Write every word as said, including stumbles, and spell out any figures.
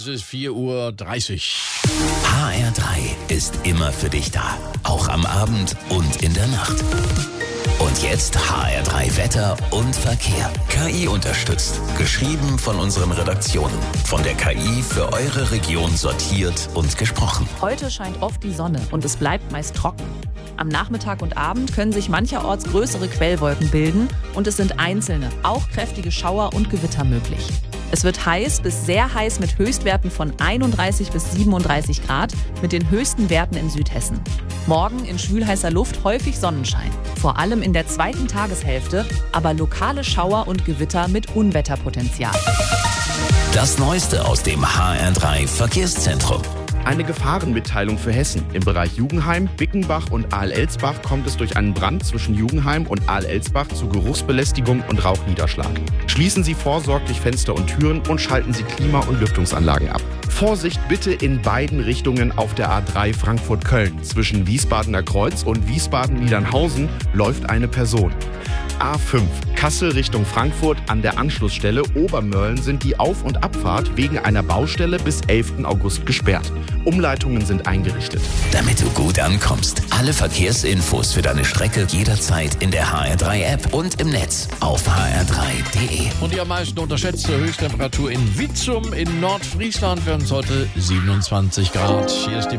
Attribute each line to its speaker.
Speaker 1: es ist vier Uhr dreißig.
Speaker 2: H R drei ist immer für dich da. Auch am Abend und in der Nacht. Und jetzt H R drei Wetter und Verkehr. K I unterstützt. Geschrieben von unseren Redaktionen. Von der K I für eure Region sortiert und gesprochen.
Speaker 3: Heute scheint oft die Sonne und es bleibt meist trocken. Am Nachmittag und Abend können sich mancherorts größere Quellwolken bilden und es sind einzelne, auch kräftige Schauer und Gewitter möglich. Es wird heiß bis sehr heiß mit Höchstwerten von einunddreißig bis siebenunddreißig Grad mit den höchsten Werten in Südhessen. Morgen in schwülheißer Luft häufig Sonnenschein, vor allem in der zweiten Tageshälfte, aber lokale Schauer und Gewitter mit Unwetterpotenzial.
Speaker 2: Das Neueste aus dem H R drei Verkehrszentrum.
Speaker 4: Eine Gefahrenmitteilung für Hessen. Im Bereich Jugenheim, Bickenbach und Ahl-Elsbach kommt es durch einen Brand zwischen Jugenheim und Ahl-Elsbach zu Geruchsbelästigung und Rauchniederschlag. Schließen Sie vorsorglich Fenster und Türen und schalten Sie Klima- und Lüftungsanlagen ab. Vorsicht bitte in beiden Richtungen auf der A drei Frankfurt-Köln. Zwischen Wiesbadener Kreuz und Wiesbaden-Niedernhausen läuft eine Person. A fünf Kassel Richtung Frankfurt an der Anschlussstelle Obermörlen sind die Auf- und Abfahrt wegen einer Baustelle bis elften August gesperrt. Umleitungen sind eingerichtet.
Speaker 2: Damit du gut ankommst. Alle Verkehrsinfos für deine Strecke jederzeit in der H R drei App und im Netz auf h r drei punkt d e.
Speaker 1: Und die am meisten unterschätzte Höchsttemperatur in Witzum in Nordfriesland werden es heute siebenundzwanzig Grad. Hier ist die